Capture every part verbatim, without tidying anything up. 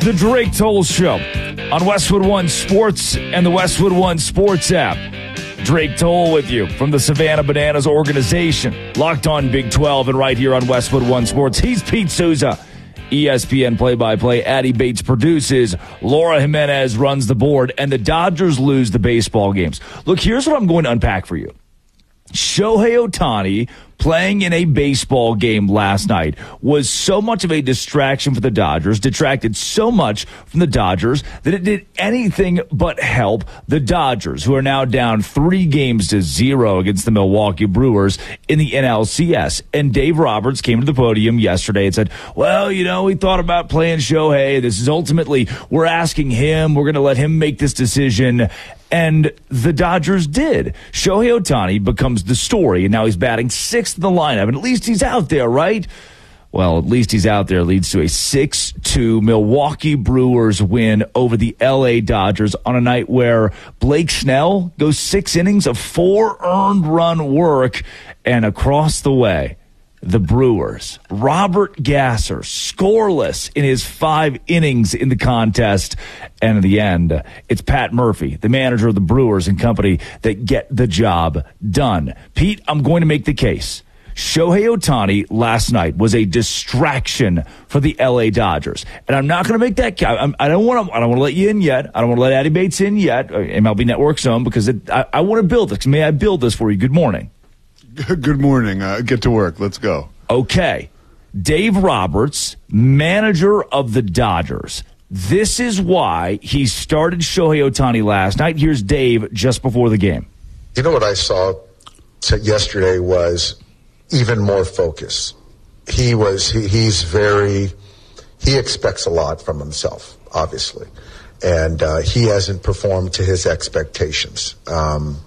The Drake Toll Show on Westwood One Sports and the Westwood One Sports app. Drake Toll with you from the Savannah Bananas organization. Locked on Big twelve and right here on Westwood One Sports. He's Pete Souza, E S P N play-by-play. Addie Bates produces. Laura Jimenez runs the board. And the Dodgers lose the baseball games. Look, here's what I'm going to unpack for you. Shohei Ohtani playing in a baseball game last night was so much of a distraction for the Dodgers, detracted so much from the Dodgers that it did anything but help the Dodgers, who are now down three games to zero against the Milwaukee Brewers in the N L C S. And Dave Roberts came to the podium yesterday and said, well, you know, we thought about playing Shohei. This is ultimately, we're asking him, we're going to let him make this decision. And the Dodgers did. Shohei Ohtani becomes the story, and now he's batting sixth in the lineup. And at least he's out there, right? Well, at least he's out there leads to a six two Milwaukee Brewers win over the L A Dodgers on a night where Blake Snell goes six innings of four earned run work, and across the way, the Brewers. Robert Gasser, scoreless in his five innings in the contest. And in the end, it's Pat Murphy, the manager of the Brewers and company, that get the job done. Pete, I'm going to make the case. Shohei Ohtani last night was a distraction for the L A Dodgers. And I'm not going to make that I'm, I don't want to I don't want to let you in yet. I don't want to let Addie Bates in yet, M L B Network Zone, because it, I, I want to build this. May I build this for you? Good morning. Good morning. Uh, get to work. Let's go. Okay. Dave Roberts, manager of the Dodgers. This is why he started Shohei Ohtani last night. Here's Dave just before the game. You know what I saw yesterday was even more focus. He was, he, he's very, he expects a lot from himself, obviously. And uh, he hasn't performed to his expectations. Um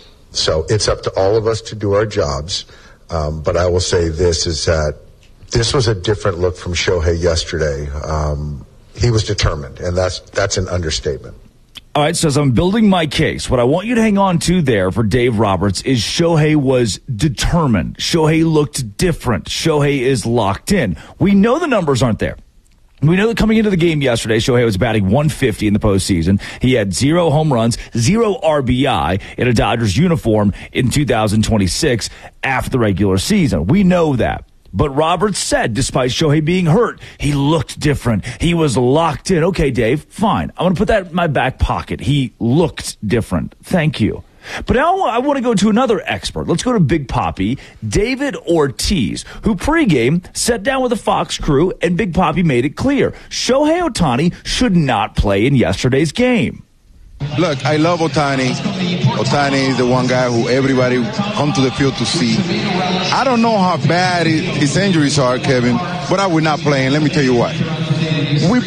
So it's up to all of us to do our jobs. Um, but I will say this is that this was a different look from Shohei yesterday. Um, he was determined, and that's that's an understatement. All right, so as I'm building my case, what I want you to hang on to there for Dave Roberts is Shohei was determined. Shohei looked different. Shohei is locked in. We know the numbers aren't there. We know that coming into the game yesterday, Shohei was batting one fifty in the postseason. He had zero home runs, zero R B I in a Dodgers uniform in two thousand twenty-six after the regular season. We know that. But Roberts said, despite Shohei being hurt, he looked different. He was locked in. Okay, Dave, fine. I'm going to put that in my back pocket. He looked different. Thank you. But now I want to go to another expert. Let's go to Big Papi, David Ortiz, who pregame sat down with the Fox crew, and Big Papi made it clear Shohei Ohtani should not play in yesterday's game. Look, I love Ohtani. Ohtani is the one guy who everybody come to the field to see. I don't know how bad his injuries are, Kevin, but I will not play, and let me tell you why. We